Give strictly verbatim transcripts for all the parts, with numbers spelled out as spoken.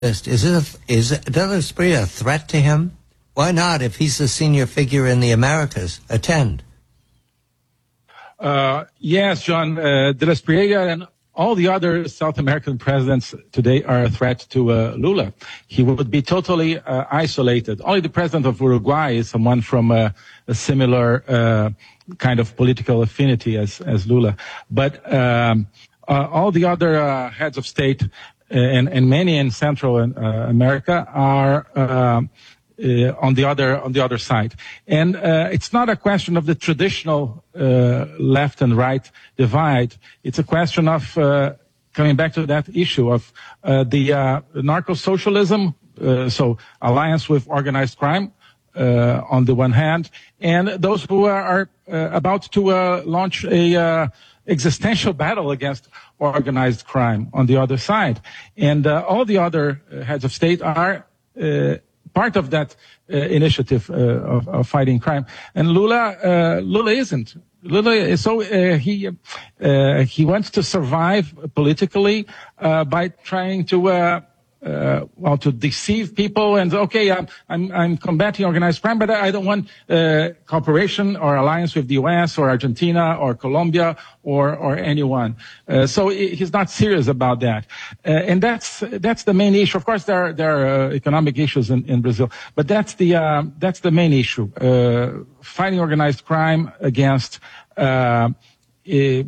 Is it a, is De la Espriella a threat to him? Why not, if he's the senior figure in the Americas, attend? Uh, yes, John, uh, De la Espriella and all the other South American presidents today are a threat to uh, Lula. He would be totally uh, isolated. Only the president of Uruguay is someone from uh, a similar uh, kind of political affinity as, as Lula. But um, uh, all the other uh, heads of state and, and many in Central uh, America are uh, Uh, on the other on the other side, and uh, it's not a question of the traditional uh, left and right divide. It's a question of uh, coming back to that issue of uh, the uh, narco-socialism, uh, so alliance with organized crime uh, on the one hand, and those who are, are uh, about to uh, launch a uh, existential battle against organized crime on the other side, and uh, all the other heads of state are Uh, part of that uh, initiative uh, of, of fighting crime, and Lula, uh, Lula isn't. Lula is so uh, he uh, he wants to survive politically uh, by trying to uh, uh, well to deceive people and okay, I'm I'm, I'm combating organized crime, but I don't want uh, cooperation or alliance with the U S or Argentina or Colombia or or anyone. Uh, so he's not serious about that, uh, and that's that's the main issue. Of course, there are, there are uh, economic issues in, in Brazil, but that's the uh, that's the main issue: uh, fighting organized crime against, uh, a,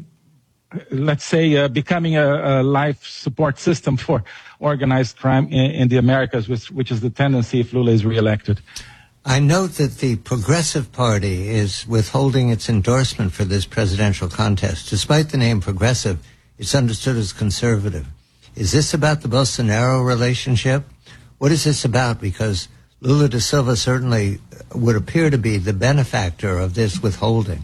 let's say, uh, becoming a, a life support system for organized crime in, in the Americas, which, which is the tendency if Lula is reelected. I note that the Progressive Party is withholding its endorsement for this presidential contest. Despite the name Progressive, it's understood as conservative. Is this about the Bolsonaro relationship? What is this about? Because Lula da Silva certainly would appear to be the benefactor of this withholding.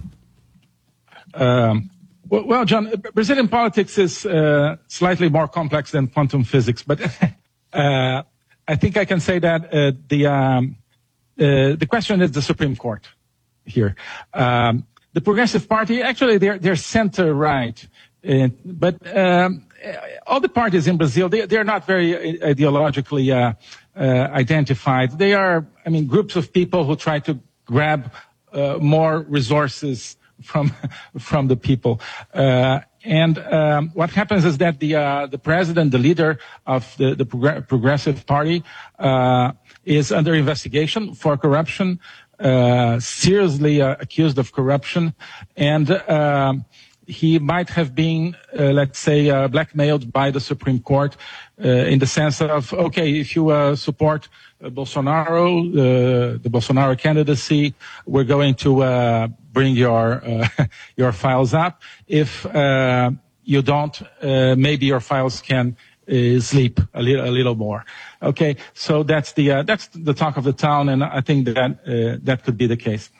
Um, well, well, John, Brazilian politics is uh, slightly more complex than quantum physics, but uh, I think I can say that uh, the... Um, Uh, the question is the Supreme Court here. Um, the Progressive Party, actually, they're, they're center-right. Uh, but um, all the parties in Brazil, they, they're not very ideologically uh, uh, identified. They are, I mean, groups of people who try to grab uh, more resources from from the people. Uh, and um, what happens is that the uh, the president, the leader of the, the Progr- Progressive Party, uh, is under investigation for corruption, uh, seriously uh, accused of corruption, and uh, he might have been, uh, let's say, uh, blackmailed by the Supreme Court uh, in the sense of, okay, if you uh, support uh, Bolsonaro, uh, the Bolsonaro candidacy, we're going to uh, bring your uh, your files up. If uh, you don't, uh, maybe your files can Uh, sleep a little, a little more. Okay, so that's the uh, that's the talk of the town, and I think that uh, that could be the case.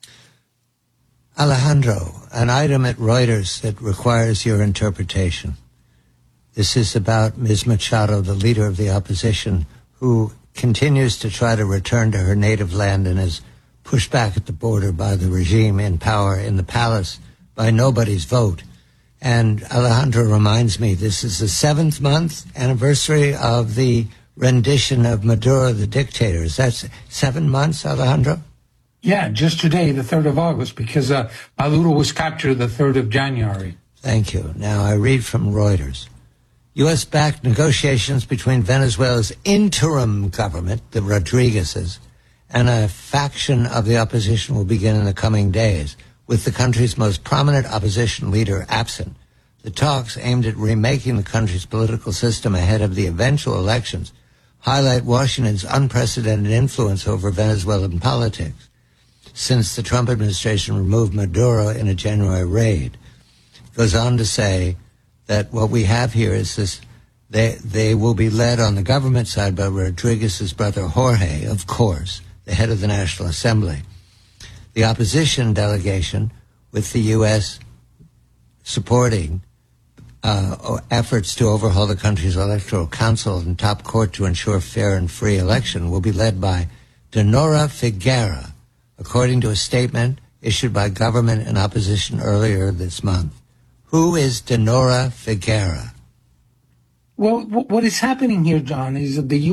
Alejandro, an item at Reuters that requires your interpretation. This is about Miz Machado, the leader of the opposition, who continues to try to return to her native land and is pushed back at the border by the regime in power in the palace by nobody's vote. And Alejandro reminds me, this is the seventh month anniversary of the rendition of Maduro, the dictator. Is that seven months, Alejandro? Yeah, just today, the third of August, because uh, Maduro was captured the third of January. Thank you. Now I read from Reuters. U S-backed negotiations between Venezuela's interim government, the Rodriguez's, and a faction of the opposition will begin in the coming days, with the country's most prominent opposition leader absent. The talks aimed at remaking the country's political system ahead of the eventual elections highlight Washington's unprecedented influence over Venezuelan politics since the Trump administration removed Maduro in a January raid. It goes on to say that what we have here is this, they, they will be led on the government side by Rodriguez's brother Jorge, of course, the head of the National Assembly. The opposition delegation, with the U S supporting uh, efforts to overhaul the country's electoral council and top court to ensure fair and free election, will be led by Dinora Figueira, according to a statement issued by government and opposition earlier this month. Who is Dinora Figueira? Well, wh- what is happening here, John, is that the